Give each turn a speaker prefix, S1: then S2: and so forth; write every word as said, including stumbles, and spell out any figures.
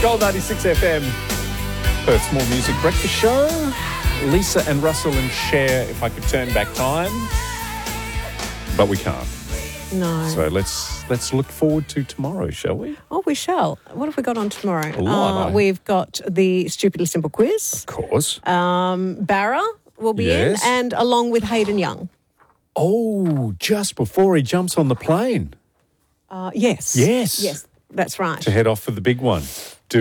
S1: Gold ninety-six F M, Perth's More Music Breakfast Show. Lisa and Russell and Cher, if I could turn back time. But we can't.
S2: No.
S1: So let's let's look forward to tomorrow, shall we?
S2: Oh, we shall. What have we got on tomorrow?
S1: A lot,
S2: Uh,
S1: I-
S2: we've got the Stupidly Simple quiz.
S1: Of course.
S2: Um, Barra will be
S1: Yes.
S2: in, and along with Hayden Young.
S1: Oh, just before he jumps on the plane
S2: Uh, yes.
S1: Yes.
S2: Yes, that's right.
S1: to head off for the big one.